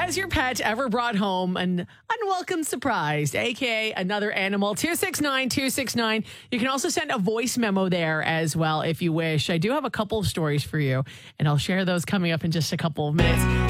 Has your pet ever brought home an unwelcome surprise, aka another animal? 269-269. You can also send a voice memo there as well if you wish. I do have a couple of stories for you, and I'll share those coming up in just a couple of minutes.